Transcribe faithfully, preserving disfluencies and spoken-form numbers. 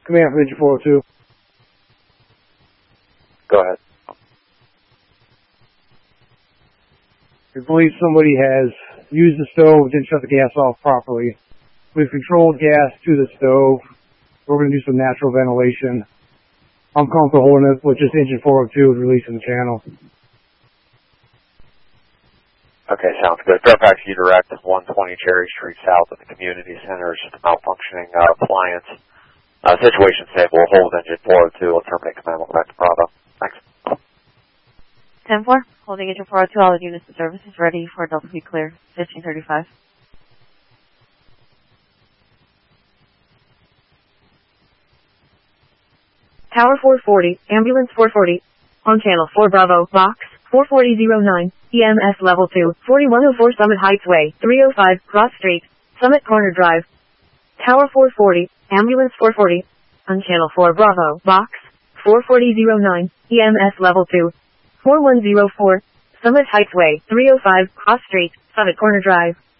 Command from Engine four oh two. Go ahead. We believe somebody has used the stove, didn't shut the gas off properly. We've controlled gas to the stove. We're going to do some natural ventilation. I'm comfortable holding it with just engine four oh two releasing the channel. Okay, sounds good. Fairfax U-Direct, one twenty Cherry Street South of the Community Center. It's just a malfunctioning uh, appliance. Uh, situation stable. Hold engine four oh two. We'll terminate command. We'll go back to Bravo. Thanks. ten four, holding engine four oh two. All units and services ready for Delta V clear. fifteen thirty-five. Tower four forty, ambulance four forty, on channel four Bravo, box four forty oh nine, E M S level two, forty-one oh four Summit Heights Way, three oh five, Cross Street, Summit Corner Drive. Tower four forty, ambulance four forty, on channel four Bravo, box four forty oh nine, E M S level two, forty-one oh four, Summit Heights Way, three oh five, Cross Street, Summit Corner Drive.